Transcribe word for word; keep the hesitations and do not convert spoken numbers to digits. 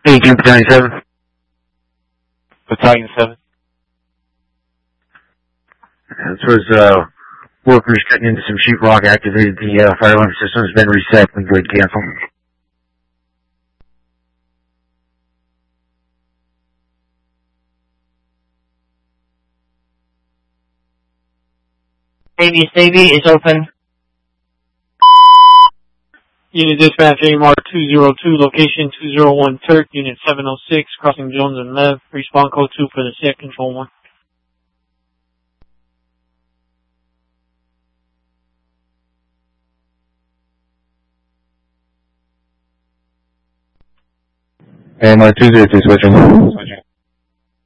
eighteen Battalion seven. Battalion seven. This was, uh, workers cutting into some sheetrock, activated the, uh, fire alarm system, has been reset, and go ahead and cancel. Navy Navy is open. Unit Dispatch A M R two zero two, location two zero one Turk, Unit seven oh six, crossing Jones and Lev, respawn code two for the set, control one. A M R two zero two, switching. Switching.